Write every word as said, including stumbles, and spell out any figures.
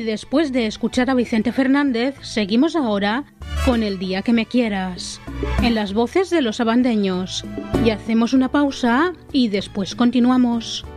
después de escuchar a Vicente Fernández, seguimos ahora con El día que me quieras, en las voces de Los Abandeños. Y hacemos una pausa y después continuamos.